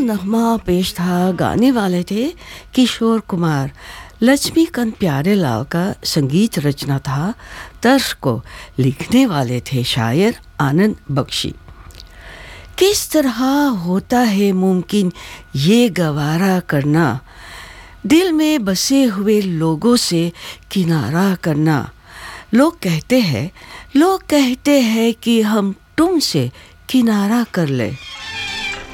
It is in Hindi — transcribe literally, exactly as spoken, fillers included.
नगमा पेश था, गाने वाले थे किशोर कुमार। लक्ष्मीकांत प्यारेलाल का संगीत रचना था, तर्ज को लिखने वाले थे शायर आनंद बख्शी। किस तरह होता है मुमकिन ये गवारा करना, दिल में बसे हुए लोगों से किनारा करना। लोग कहते हैं लोग कहते हैं कि हम तुमसे किनारा कर ले,